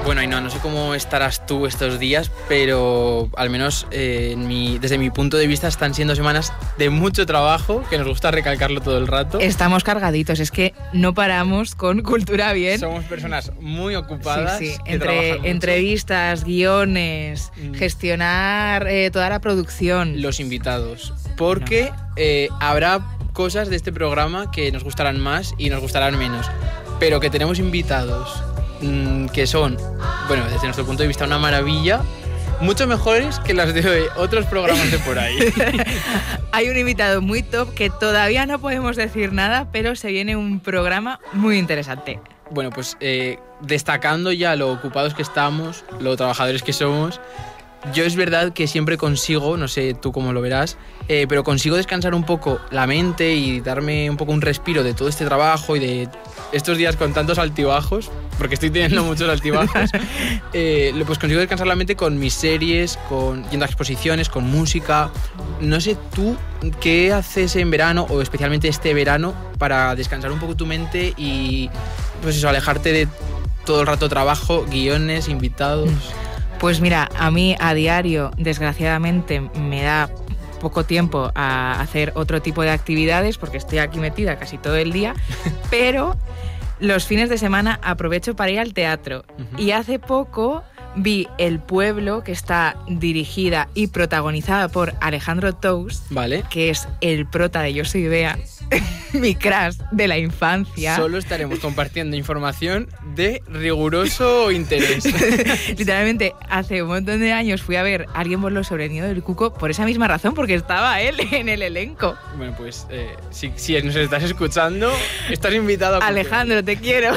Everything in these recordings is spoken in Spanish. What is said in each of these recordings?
Bueno, no sé cómo estarás tú estos días, pero al menos desde mi punto de vista están siendo semanas de mucho trabajo, que nos gusta recalcarlo todo el rato. Estamos cargaditos, es que no paramos con Cultura Bien. Somos personas muy ocupadas. Sí. Que trabajan mucho. Entrevistas, guiones, gestionar toda la producción. Los invitados, porque habrá cosas de este programa que nos gustarán más y nos gustarán menos, pero que tenemos invitados que son, bueno, desde nuestro punto de vista una maravilla, mucho mejores que las de otros programas de por ahí. Hay un invitado muy top que todavía no podemos decir nada, pero se viene un programa muy interesante. Bueno, pues destacando ya lo ocupados que estamos, lo trabajadores que somos, yo es verdad que siempre consigo, no sé tú cómo lo verás, pero consigo descansar un poco la mente y darme un poco un respiro de todo este trabajo y de estos días con tantos altibajos, porque estoy teniendo muchos altibajos, pues consigo descansar la mente con mis series, yendo a exposiciones, con música. No sé tú qué haces en verano, o especialmente este verano, para descansar un poco tu mente y pues eso, alejarte de todo el rato trabajo, guiones, invitados. Pues mira, a mí a diario, desgraciadamente, me da poco tiempo a hacer otro tipo de actividades porque estoy aquí metida casi todo el día, pero los fines de semana aprovecho para ir al teatro. Y hace poco vi El Pueblo, que está dirigida y protagonizada por Alejandro Tous, ¿vale? Que es el prota de Yo soy Bea, mi crush de la infancia. Solo estaremos compartiendo información de riguroso interés. Literalmente, hace un montón de años fui a ver Alguien voló sobre el nido del cuco por esa misma razón, porque estaba él en el elenco. Bueno, pues si nos estás escuchando, estás invitado a... Alejandro, te quiero.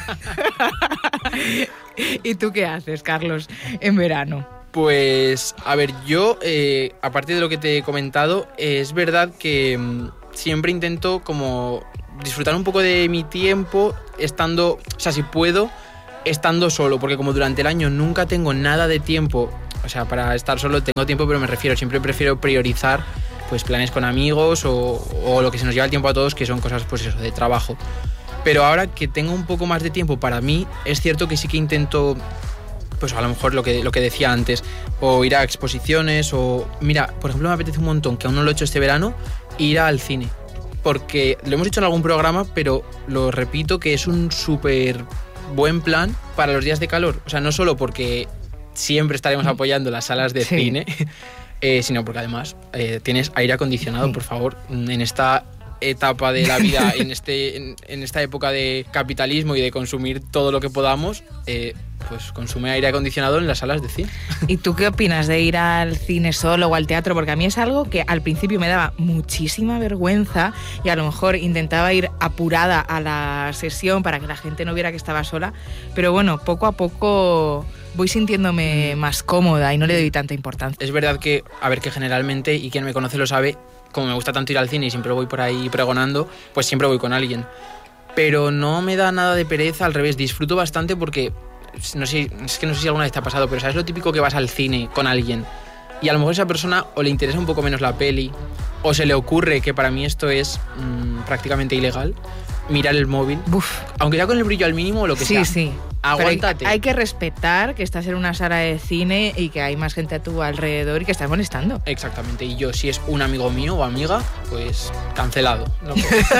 ¿Y tú qué haces, Carlos, en verano? Pues, a ver, yo, aparte de lo que te he comentado, es verdad que siempre intento como disfrutar un poco de mi tiempo estando, o sea, si puedo, estando solo, porque como durante el año nunca tengo nada de tiempo, o sea, para estar solo tengo tiempo, pero me refiero, siempre prefiero priorizar pues planes con amigos o lo que se nos lleva el tiempo a todos, que son cosas, pues eso, de trabajo. Pero ahora que tengo un poco más de tiempo para mí, es cierto que sí que intento, pues a lo mejor lo que decía antes, o ir a exposiciones, o mira, por ejemplo, me apetece un montón, que aún no lo he hecho este verano, ir al cine. Porque lo hemos hecho en algún programa, pero lo repito que es un súper buen plan para los días de calor. O sea, no solo porque siempre estaremos apoyando las salas de cine, sino porque además tienes aire acondicionado, por favor, en esta etapa de la vida, en esta época de capitalismo y de consumir todo lo que podamos, pues consume aire acondicionado en las salas de cine. ¿Y tú qué opinas de ir al cine solo o al teatro? Porque a mí es algo que al principio me daba muchísima vergüenza y a lo mejor intentaba ir apurada a la sesión para que la gente no viera que estaba sola, pero bueno, poco a poco voy sintiéndome más cómoda y no le doy tanta importancia. Es verdad que, a ver, que generalmente, y quien me conoce lo sabe, como me gusta tanto ir al cine y siempre voy por ahí pregonando, pues siempre voy con alguien. Pero no me da nada de pereza, al revés, disfruto bastante porque, no sé si alguna vez te ha pasado, pero ¿sabes lo típico que vas al cine con alguien y a lo mejor a esa persona o le interesa un poco menos la peli o se le ocurre, que para mí esto es prácticamente ilegal, mirar el móvil? Uf. Aunque sea con el brillo al mínimo o lo que sea. Sí. Aguántate. Hay que respetar que estás en una sala de cine y que hay más gente a tu alrededor y que estás molestando. Exactamente. Y yo, si es un amigo mío o amiga, pues cancelado. No.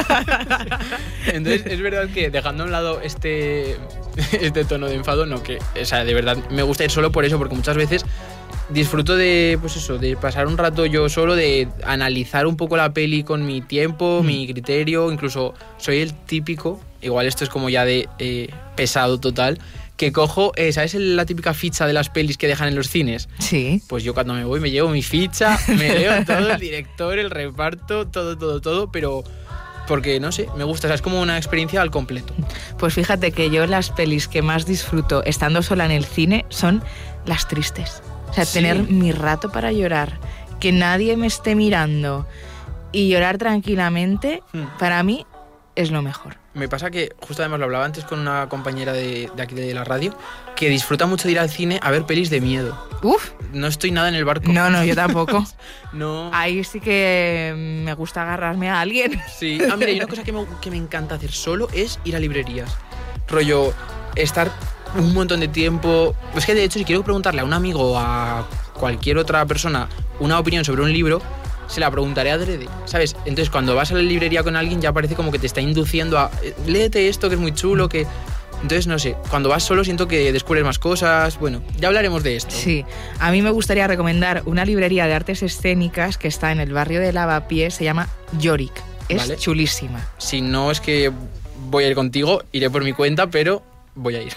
Entonces, es verdad que dejando a un lado este tono de enfado, no, que, o sea, de verdad me gusta ir solo por eso, porque muchas veces disfruto de, pues eso, de pasar un rato yo solo, de analizar un poco la peli con mi tiempo, mi criterio. Incluso soy el típico, igual esto es como ya de pesado total, que cojo, ¿sabes la típica ficha de las pelis que dejan en los cines? Sí. Pues yo cuando me voy me llevo mi ficha, me leo todo, el director, el reparto, todo, pero porque, no sé, me gusta, o sea, es como una experiencia al completo. Pues fíjate que yo las pelis que más disfruto estando sola en el cine son las tristes. O sea, tener mi rato para llorar, que nadie me esté mirando y llorar tranquilamente, para mí es lo mejor. Me pasa que, justo además lo hablaba antes con una compañera de aquí de la radio, que disfruta mucho de ir al cine a ver pelis de miedo. Uf. No estoy nada en el barco. No, yo tampoco. No. Ahí sí que me gusta agarrarme a alguien. Sí. Mira, y una cosa que me encanta hacer solo es ir a librerías. Rollo, estar un montón de tiempo. Es que de hecho, si quiero preguntarle a un amigo o a cualquier otra persona una opinión sobre un libro, se la preguntaré adrede, ¿sabes? Entonces cuando vas a la librería con alguien ya parece como que te está induciendo a léete esto que es muy chulo, que... Entonces, no sé, cuando vas solo siento que descubres más cosas. Bueno, ya hablaremos de esto. Sí, a mí me gustaría recomendar una librería de artes escénicas que está en el barrio de Lavapiés, se llama Yorick. Es chulísima. Si no es que voy a ir contigo, iré por mi cuenta, pero voy a ir.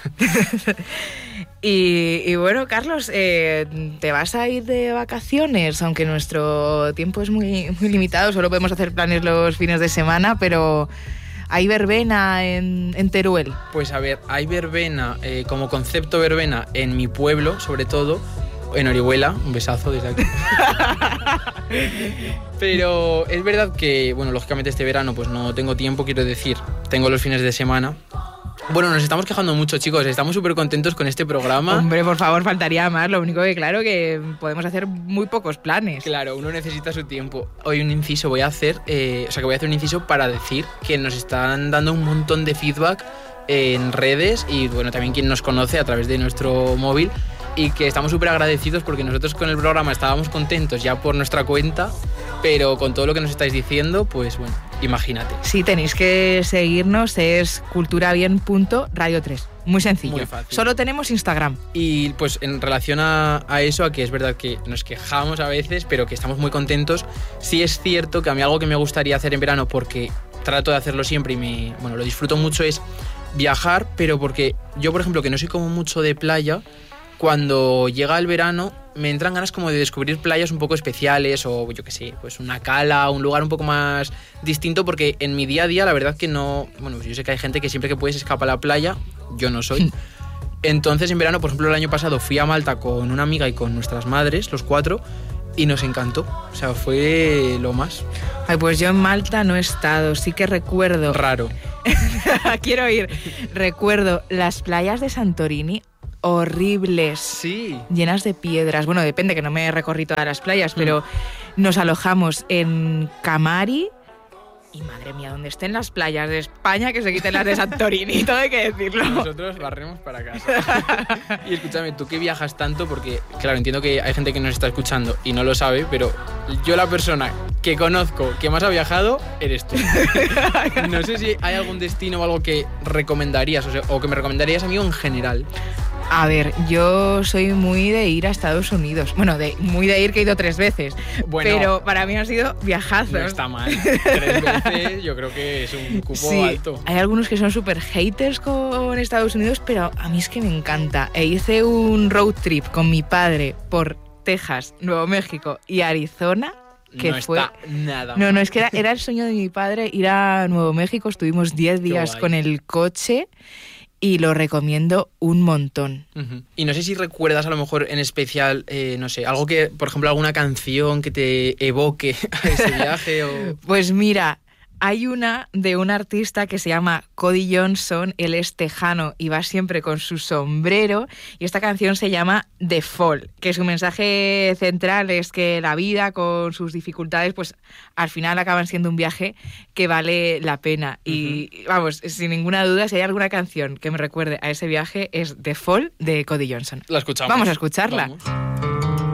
Y bueno, Carlos, ¿te vas a ir de vacaciones? Aunque nuestro tiempo es muy limitado, solo podemos hacer planes los fines de semana, pero... ¿Hay verbena en Teruel? Pues a ver, hay verbena, como concepto verbena, en mi pueblo, sobre todo, en Orihuela, un besazo desde aquí. Pero es verdad que, bueno, lógicamente este verano pues no tengo tiempo, quiero decir, tengo los fines de semana. Bueno, nos estamos quejando mucho, chicos, estamos súper contentos con este programa. Hombre, por favor, faltaría más, lo único que claro que podemos hacer muy pocos planes. Claro, uno necesita su tiempo. Hoy un inciso voy a hacer, voy a hacer un inciso para decir que nos están dando un montón de feedback en redes y bueno, también quien nos conoce a través de nuestro móvil y que estamos súper agradecidos porque nosotros con el programa estábamos contentos ya por nuestra cuenta, pero con todo lo que nos estáis diciendo, pues bueno, imagínate. Sí, tenéis que seguirnos, es culturabien.radio3. Muy sencillo. Muy fácil. Solo tenemos Instagram. Y pues en relación a eso, a que es verdad que nos quejamos a veces, pero que estamos muy contentos, sí es cierto que a mí algo que me gustaría hacer en verano, porque trato de hacerlo siempre y lo disfruto mucho, es viajar, pero porque yo, por ejemplo, que no soy como mucho de playa, cuando llega el verano me entran ganas como de descubrir playas un poco especiales o yo qué sé, pues una cala, un lugar un poco más distinto, porque en mi día a día la verdad que no... Bueno, pues yo sé que hay gente que siempre que puedes escapa a la playa, yo no soy. Entonces en verano, por ejemplo, el año pasado fui a Malta con una amiga y con nuestras madres, los 4, y nos encantó. O sea, fue lo más. Ay, pues yo en Malta no he estado, sí que recuerdo... Raro. Quiero ir. Recuerdo las playas de Santorini, horribles, sí, llenas de piedras. Bueno, depende, que no me recorrí todas las playas, pero nos alojamos en Camari y madre mía, donde estén las playas de España, que se quiten las de Santorini, todo hay que decirlo. Nosotros barremos para casa. Y escúchame, tú que viajas tanto, porque claro, entiendo que hay gente que nos está escuchando y no lo sabe, pero yo la persona que conozco que más ha viajado eres tú. No sé si hay algún destino o algo que recomendarías, o que me recomendarías a mí o en general. A ver, yo soy muy de ir a Estados Unidos. Bueno, muy de ir, que he ido 3 veces. Bueno, pero para mí han sido viajazos. No está mal. 3 veces yo creo que es un cupo alto. Hay algunos que son súper haters con Estados Unidos, pero a mí es que me encanta. Hice un road trip con mi padre por Texas, Nuevo México y Arizona. Que no fue... está nada mal. No, es que era el sueño de mi padre ir a Nuevo México. Estuvimos 10 días con el coche. Y lo recomiendo un montón. Uh-huh. Y no sé si recuerdas a lo mejor en especial, no sé, algo que, por ejemplo, alguna canción que te evoque a ese viaje. Pues mira, hay una de un artista que se llama Cody Johnson, él es tejano y va siempre con su sombrero, y esta canción se llama The Fall, que su mensaje central es que la vida con sus dificultades pues al final acaban siendo un viaje que vale la pena. Uh-huh. Y vamos, sin ninguna duda, si hay alguna canción que me recuerde a ese viaje es The Fall de Cody Johnson. La escuchamos. Vamos a escucharla. Vamos.